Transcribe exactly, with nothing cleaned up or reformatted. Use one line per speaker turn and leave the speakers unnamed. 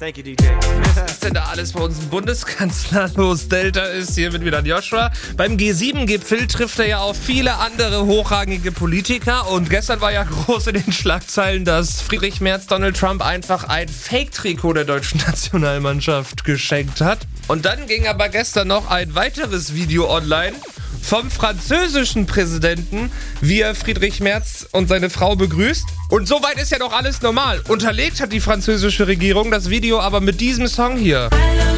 Thank you, D J.
Was ist denn da alles bei uns im Bundeskanzler los? Delta ist hier mit wieder Joshua. Beim G sieben Gipfel trifft er ja auf viele andere hochrangige Politiker. Und gestern war ja groß in den Schlagzeilen, dass Friedrich Merz Donald Trump einfach ein Fake-Trikot der deutschen Nationalmannschaft geschenkt hat. Und dann ging aber gestern noch ein weiteres Video online vom französischen Präsidenten, wie er Friedrich Merz und seine Frau begrüßt. Und soweit ist ja doch alles normal. Unterlegt hat die französische Regierung das Video aber mit diesem Song hier.